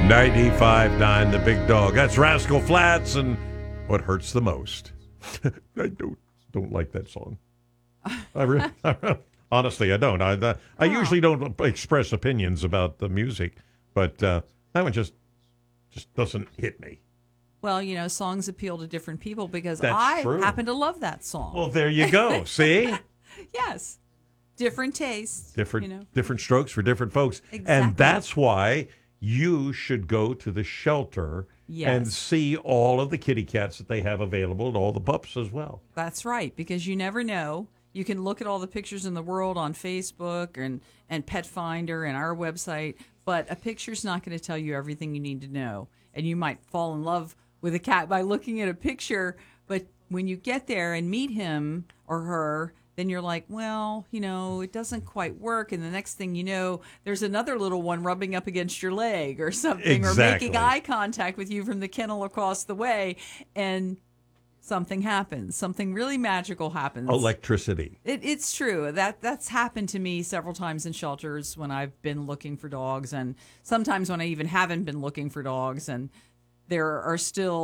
95.9 The Big Dog. That's Rascal Flatts and What Hurts the Most. I don't like that song. Honestly, I don't. I usually don't express opinions about the music, but that one just doesn't hit me. Well, songs appeal to different people because That's I true. happen to love that song. Well, there you go. See? Yes. Different tastes. Different strokes for different folks. Exactly. And that's why you should go to the shelter and see all of the kitty cats that they have available and all the pups as well. That's right, because you never know. You can look at all the pictures in the world on Facebook and Pet Finder and our website, but a picture's not going to tell you everything you need to know. And you might fall in love with a cat by looking at a picture, but when you get there and meet him or her, then you're like, well, it doesn't quite work. And the next thing you know, there's another little one rubbing up against your leg or something, Exactly. or making eye contact with you from the kennel across the way. And something happens. Something really magical happens. Electricity. It's true. That's happened to me several times in shelters when I've been looking for dogs, and sometimes when I even haven't been looking for dogs. And there are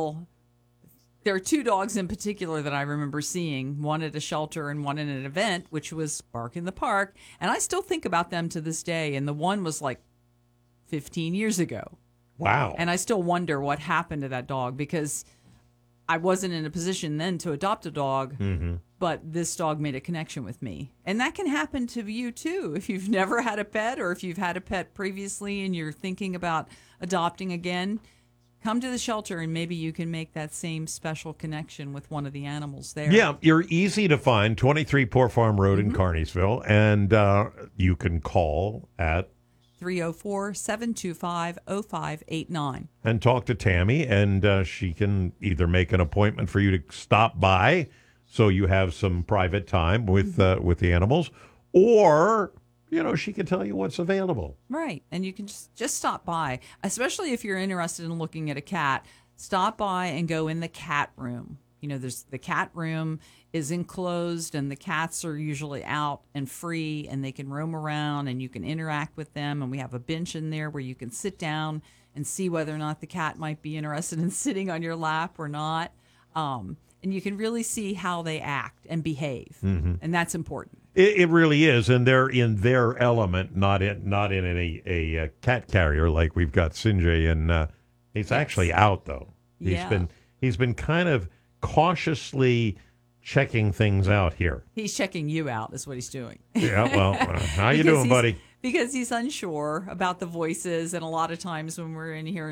two dogs in particular that I remember seeing, one at a shelter and one in an event, which was Bark in the Park. And I still think about them to this day. And the one was like 15 years ago. Wow. And I still wonder what happened to that dog because I wasn't in a position then to adopt a dog, but this dog made a connection with me. And that can happen to you, too, if you've never had a pet or if you've had a pet previously and you're thinking about adopting again. Come to the shelter and maybe you can make that same special connection with one of the animals there. Yeah, you're easy to find, 23 Poor Farm Road in Carneysville, and you can call at 304-725-0589. and talk to Tammy, and she can either make an appointment for you to stop by so you have some private time with the animals, or she can tell you what's available. Right. And you can just stop by, especially if you're interested in looking at a cat. Stop by and go in the cat room. There's the cat room is enclosed and the cats are usually out and free and they can roam around and you can interact with them. And we have a bench in there where you can sit down and see whether or not the cat might be interested in sitting on your lap or not. And you can really see how they act and behave. And that's important. It really is, and they're in their element, not in a cat carrier like we've got Sinjay, and he's actually out though. He's been kind of cautiously checking things out here. He's checking you out, is what he's doing. Yeah, well, how you doing, buddy? Because he's unsure about the voices, and a lot of times when we're in here